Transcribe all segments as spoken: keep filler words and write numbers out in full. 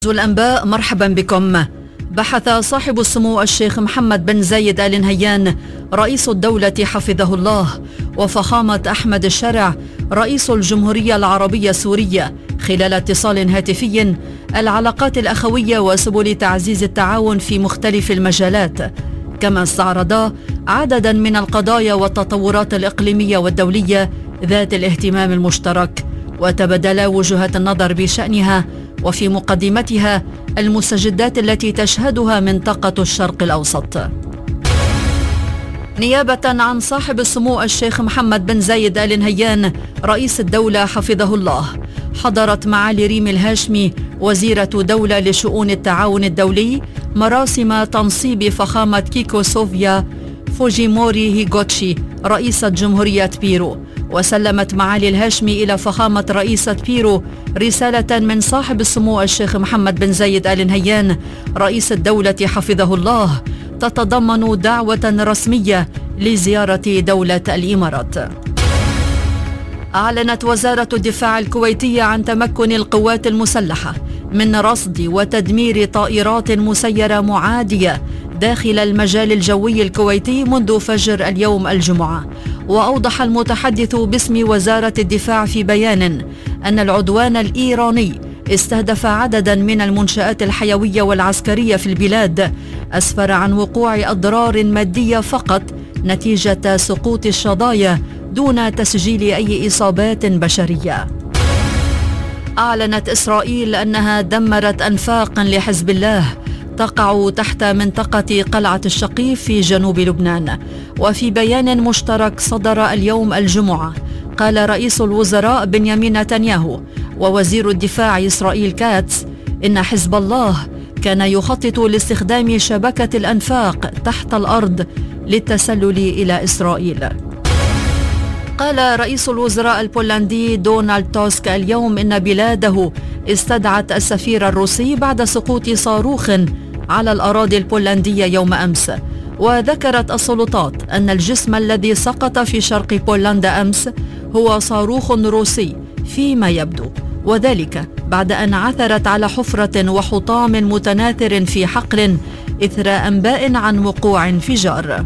الأنباء، مرحبا بكم. بحث صاحب السمو الشيخ محمد بن زايد آل نهيان رئيس الدولة حفظه الله وفخامة أحمد الشرع رئيس الجمهورية العربية السورية خلال اتصال هاتفي العلاقات الأخوية وسبل تعزيز التعاون في مختلف المجالات، كما استعرضا عددا من القضايا والتطورات الإقليمية والدولية ذات الاهتمام المشترك، وتبادلا وجهات النظر بشأنها وفي مقدمتها المستجدات التي تشهدها منطقة الشرق الأوسط. نيابة عن صاحب السمو الشيخ محمد بن زايد آل نهيان رئيس الدولة حفظه الله، حضرت معالي ريم الهاشمي وزيرة دولة لشؤون التعاون الدولي مراسم تنصيب فخامة كيكو سوفيا فوجيموري هيغوتشي رئيسة جمهورية بيرو، وسلمت معالي الهاشمي إلى فخامة رئيسة بيرو رسالة من صاحب السمو الشيخ محمد بن زايد آل نهيان رئيس الدولة حفظه الله تتضمن دعوة رسمية لزيارة دولة الإمارات. أعلنت وزارة الدفاع الكويتية عن تمكن القوات المسلحة من رصد وتدمير طائرات مسيرة معادية داخل المجال الجوي الكويتي منذ فجر اليوم الجمعة. وأوضح المتحدث باسم وزارة الدفاع في بيان أن العدوان الإيراني استهدف عددا من المنشآت الحيوية والعسكرية في البلاد، أسفر عن وقوع أضرار مادية فقط نتيجة سقوط الشظايا دون تسجيل أي إصابات بشرية. أعلنت إسرائيل أنها دمرت أنفاقا لحزب الله تقع تحت منطقة قلعة الشقيف في جنوب لبنان. وفي بيان مشترك صدر اليوم الجمعة قال رئيس الوزراء بنيامين نتنياهو ووزير الدفاع إسرائيل كاتس إن حزب الله كان يخطط لاستخدام شبكة الأنفاق تحت الأرض للتسلل إلى إسرائيل. قال رئيس الوزراء البولندي دونالد توسك اليوم إن بلاده استدعت السفير الروسي بعد سقوط صاروخ على الأراضي البولندية يوم أمس. وذكرت السلطات أن الجسم الذي سقط في شرق بولندا أمس هو صاروخ روسي فيما يبدو، وذلك بعد أن عثرت على حفرة وحطام متناثر في حقل إثر أنباء عن وقوع انفجار.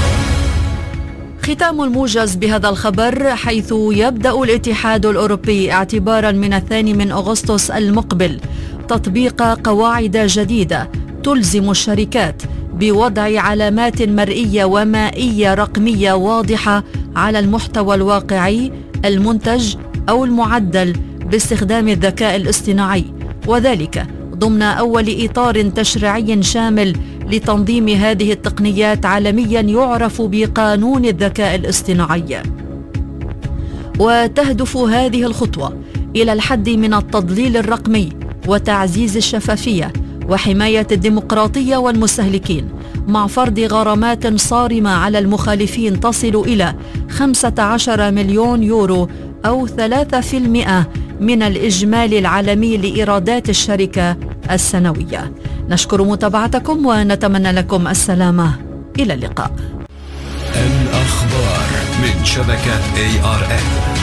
ختام الموجز بهذا الخبر، حيث يبدأ الاتحاد الأوروبي اعتبارا من الثاني من أغسطس المقبل تطبيق قواعد جديدة تلزم الشركات بوضع علامات مرئية ومائية رقمية واضحة على المحتوى الواقعي المنتج أو المعدل باستخدام الذكاء الاصطناعي، وذلك ضمن أول إطار تشريعي شامل لتنظيم هذه التقنيات عالميا يعرف بقانون الذكاء الاصطناعي. وتهدف هذه الخطوة إلى الحد من التضليل الرقمي وتعزيز الشفافية وحماية الديمقراطية والمستهلكين، مع فرض غرامات صارمة على المخالفين تصل إلى خمسة عشر مليون يورو أو ثلاثة بالمئة من الإجمالي العالمي لإيرادات الشركة السنوية. نشكر متابعتكم ونتمنى لكم السلامة. إلى اللقاء. الأخبار من شبكة إيه آر إن.